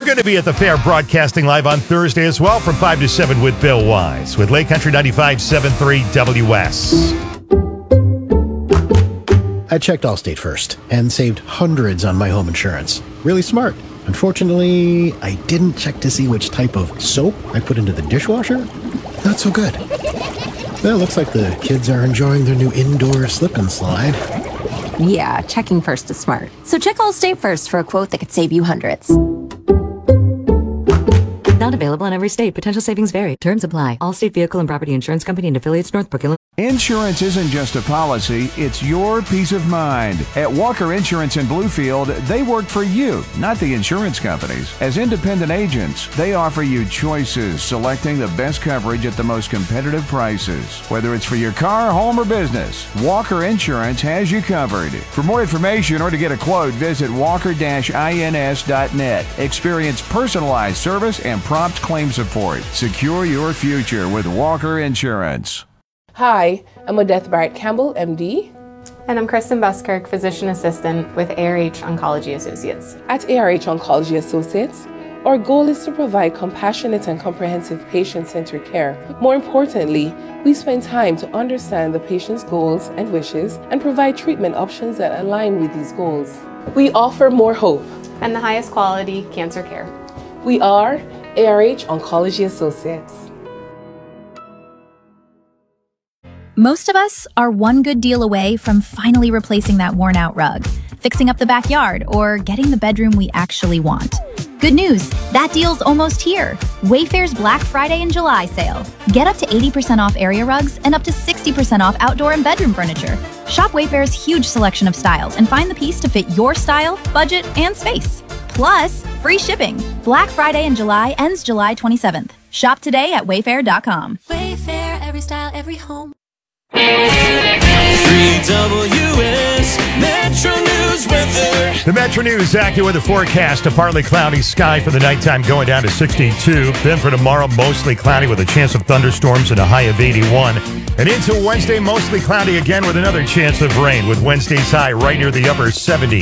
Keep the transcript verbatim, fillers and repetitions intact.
going to be at the fair broadcasting live on Thursday as well from five to seven with Bill Wise with Lake Country ninety-five point seven three W S. I checked Allstate first and saved hundreds on my home insurance. Really smart. Unfortunately, I didn't check to see which type of soap I put into the dishwasher. Not so good. Well, looks like the kids are enjoying their new indoor slip and slide. Yeah, checking first is smart. So check Allstate first for a quote that could save you hundreds. Not available in every state. Potential savings vary. Terms apply. Allstate Vehicle and Property Insurance Company and affiliates, Northbrook, Illinois. Insurance isn't just a policy, it's your peace of mind. At Walker Insurance in Bluefield, they work for you, not the insurance companies. As independent agents, they offer you choices, selecting the best coverage at the most competitive prices. Whether it's for your car, home, or business, Walker Insurance has you covered. For more information or to get a quote, visit walker dash ins dot net. Experience personalized service and prompt claim support. Secure your future with Walker Insurance. Hi, I'm Odette Barrett Campbell, M D. And I'm Kristen Buskirk, Physician Assistant with A R H Oncology Associates. At A R H Oncology Associates, our goal is to provide compassionate and comprehensive patient-centered care. More importantly, we spend time to understand the patient's goals and wishes and provide treatment options that align with these goals. We offer more hope and the highest quality cancer care. We are A R H Oncology Associates. Most of us are one good deal away from finally replacing that worn-out rug, fixing up the backyard, or getting the bedroom we actually want. Good news, that deal's almost here. Wayfair's Black Friday and July sale. Get up to eighty percent off area rugs and up to sixty percent off outdoor and bedroom furniture. Shop Wayfair's huge selection of styles and find the piece to fit your style, budget, and space. Plus, free shipping. Black Friday in July ends July twenty-seventh. Shop today at wayfair dot com. Wayfair, every style, every home. three W S Metro News weather. The Metro News AccuWeather forecast: a partly cloudy sky for the nighttime going down to sixty-two. Then for tomorrow, mostly cloudy with a chance of thunderstorms and a high of eighty-one. And into Wednesday, mostly cloudy again with another chance of rain, with Wednesday's high right near the upper seventies.